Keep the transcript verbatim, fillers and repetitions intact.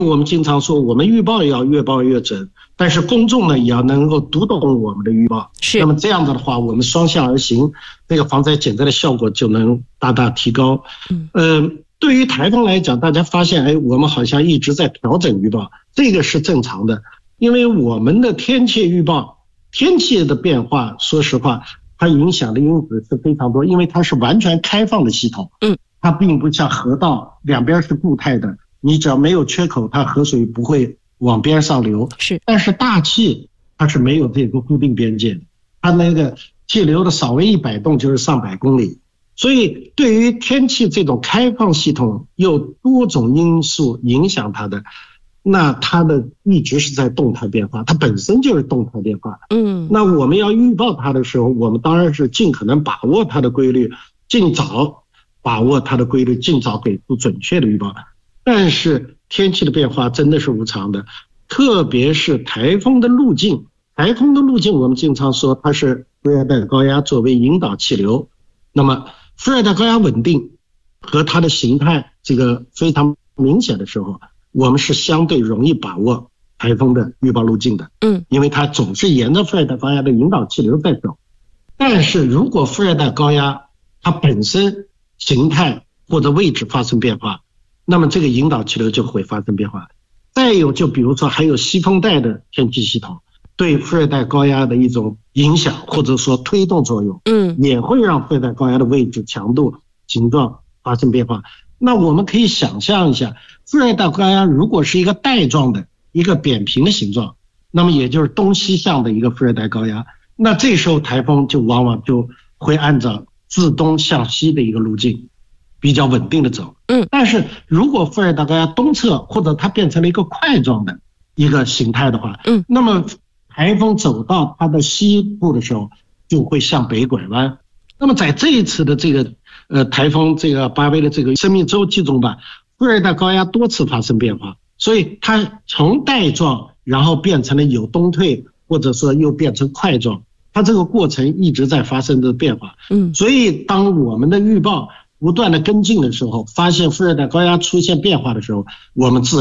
我们经常说我们预报要越报越准，但是公众呢也要能够读懂我们的预报。 是。 那么这样子的话，我们双向而行，这个防灾减灾的效果就能大大提高。嗯，呃，对于台风来讲，大家发现，哎，我们好像一直在调整预报，这个是正常的，因为我们的天气预报，天气的变化，说实话，它影响的因子是非常多，因为它是完全开放的系统。嗯，它并不像河道两边是固态的。你只要没有缺口，它河水不会往边上流。是，但是大气它是没有这个固定边界的，它那个气流的稍微一摆动就是上百公里。所以对于天气这种开放系统，有多种因素影响它的，那它的一直是在动态变化，它本身就是动态变化。嗯，那我们要预报它的时候，我们当然是尽可能把握它的规律，尽早把握它的规律，尽早给出准确的预报。但是天气的变化真的是无常的，特别是台风的路径。台风的路径我们经常说它是副热带高压作为引导气流，那么副热带高压稳定和它的形态这个非常明显的时候，我们是相对容易把握台风的预报路径的。嗯，因为它总是沿着副热带高压的引导气流在走。但是如果副热带高压它本身形态或者位置发生变化，那么这个引导气流就会发生变化。再有就比如说还有西风带的天气系统对副热带高压的一种影响或者说推动作用，嗯，也会让副热带高压的位置、强度、形状发生变化。那我们可以想象一下，副热带高压如果是一个带状的一个扁平的形状，那么也就是东西向的一个副热带高压，那这时候台风就往往就会按照自东向西的一个路径比较稳定的走。嗯，但是如果副热带高压东侧或者它变成了一个块状的一个形态的话，嗯，那么台风走到它的西部的时候就会向北拐弯。那么在这一次的这个呃台风这个巴威的这个生命周期中吧，副热带高压多次发生变化，所以它从带状然后变成了有东退，或者说又变成块状，它这个过程一直在发生着变化。嗯，所以当我们的预报不断的跟进的时候，发现副热带高压出现变化的时候，我们自